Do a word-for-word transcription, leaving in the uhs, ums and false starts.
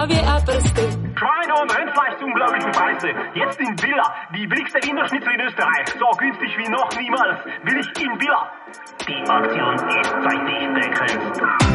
wie Erdrüste. Schweine und Rindfleisch zu unglaublichen Preise. Jetzt in Villa, die billigste Wiener-Schnitzel in Österreich. So günstig wie noch niemals. Will ich in Villa. Die Aktion ist zeitlich begrenzt.